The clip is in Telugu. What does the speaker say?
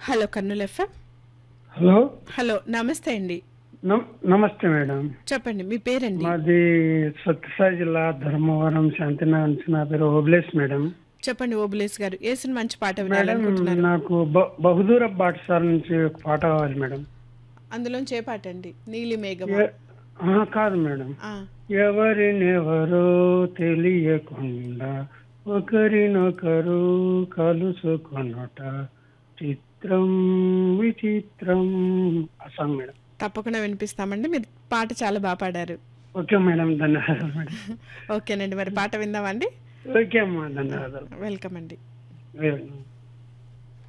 Hello Kurnool FM. Hello. Hello నమస్తే అండి. నమస్తే మేడం. చెప్పండి మీ పేరండి. మాది సత్యసాయి జిల్లా ధర్మవరం శాంతినగర్ నుంచి. నా పేరు ఓబ్లేస్ మేడం. చెప్పండి ఓబులేస్ గారు, ఏ సినిమా మంచి పాట మేడం వినాలనుకుంటున్నారు? నాకు బహుదూర బాటసాల నుంచి ఒక పాట కావాలి మేడం. అందులోంచి ఏ పాట అండి? నీలి మేఘమా? కాదు మేడం. ఆ, ఎవరినెవరో తెలియకుండా ఒకరినొకరు కలుసుకొనుట చిత్రం విచిత్రం. ఆ సాంగ్ మేడం. తప్పకుండా వినిపిస్తామండి. మీరు పాట చాలా బాగా పాడారు. ఓకే మేడం, ధన్యవాదాలు మేడం. ఓకేనండి, మరి పాట విందామండి. ఓకే అమ్మా, ధన్యవాదాలు. వెల్కమ్ అండి. వెల్కమ్.